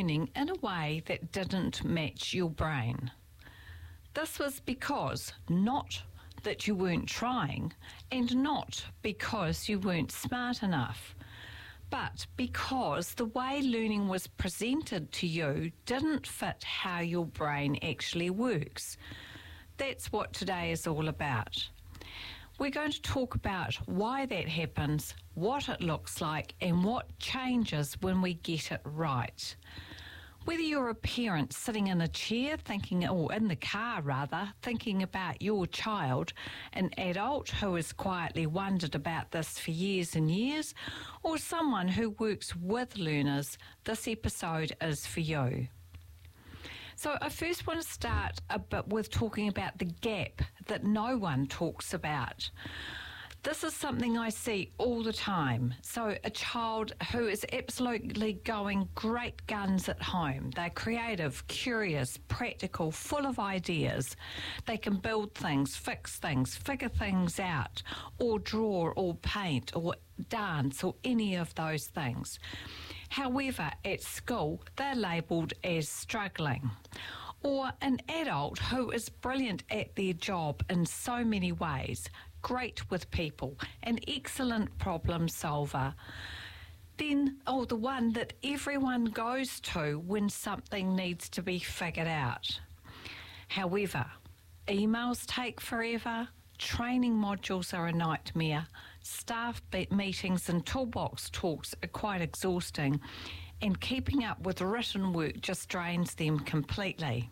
learning in a way that didn't match your brain. This was because not that you weren't trying and not because you weren't smart enough, but because the way learning was presented to you didn't fit how your brain actually works. That's what today is all about. We're going to talk about why that happens, what it looks like, and what changes when we get it right. Whether you're a parent sitting in a chair or in the car rather, thinking about your child, an adult who has quietly wondered about this for years and years, or someone who works with learners, this episode is for you. So I first want to start a bit with talking about the gap that no one talks about. This is something I see all the time. So a child who is absolutely going great guns at home. They're creative, curious, practical, full of ideas. They can build things, fix things, figure things out, or draw or paint or dance or any of those things. However, at school, they're labelled as struggling. Or an adult who is brilliant at their job in so many ways, great with people, an excellent problem solver. Then, the one that everyone goes to when something needs to be figured out. However, emails take forever, training modules are a nightmare, staff meetings and toolbox talks are quite exhausting, and keeping up with written work just drains them completely.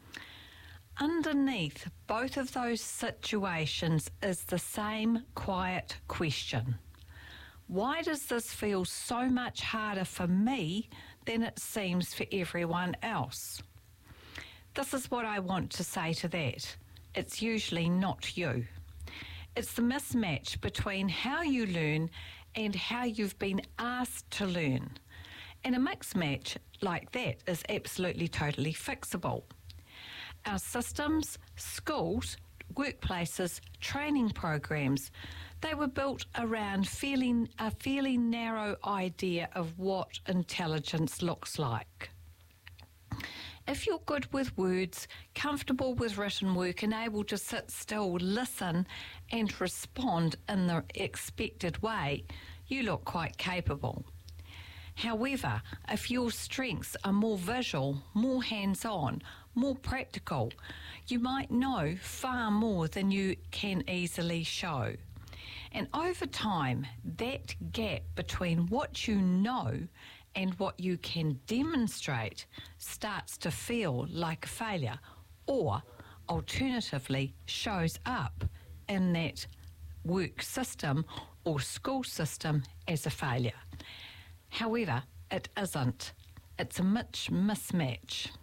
Underneath both of those situations is the same quiet question. Why does this feel so much harder for me than it seems for everyone else? This is what I want to say to that. It's usually not you. It's the mismatch between how you learn and how you've been asked to learn. And a mixed match like that is absolutely totally fixable. Our systems, schools, workplaces, training programs, they were built around a fairly narrow idea of what intelligence looks like. If you're good with words, comfortable with written work, and able to sit still, listen, and respond in the expected way, you look quite capable. However, if your strengths are more visual, more hands-on, more practical, you might know far more than you can easily show. And over time, that gap between what you know and what you can demonstrate starts to feel like a failure, or alternatively shows up in that work system or school system as a failure. However, it isn't. It's a mismatch.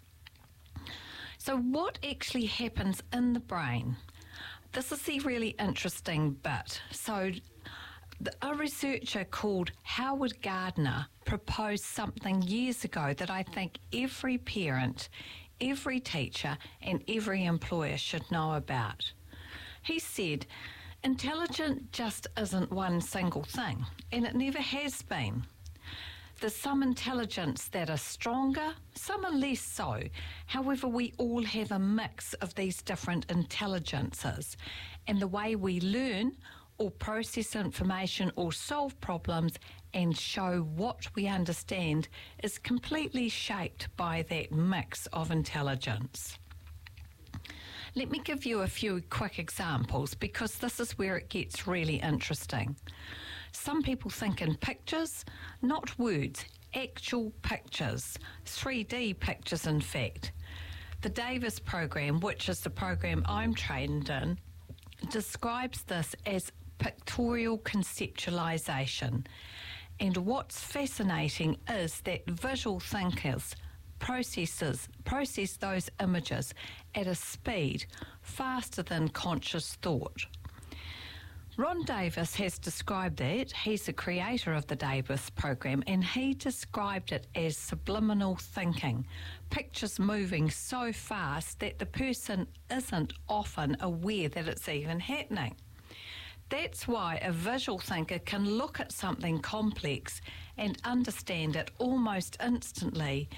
So what actually happens in the brain? This is the really interesting bit. So a researcher called Howard Gardner proposed something years ago that I think every parent, every teacher, and every employer should know about. He said, intelligence just isn't one single thing, and it never has been. There's some intelligence that are stronger, some are less so. However, we all have a mix of these different intelligences, and the way we learn or process information or solve problems and show what we understand is completely shaped by that mix of intelligence. Let me give you a few quick examples because this is where it gets really interesting. Some people think in pictures, not words, actual pictures, 3D pictures in fact. The Davis program, which is the program I'm trained in, describes this as pictorial conceptualization. And what's fascinating is that visual thinkers process those images at a speed faster than conscious thought. Ron Davis has described that. He's the creator of the Davis program, and he described it as subliminal thinking, pictures moving so fast that the person isn't often aware that it's even happening. That's why a visual thinker can look at something complex and understand it almost instantly,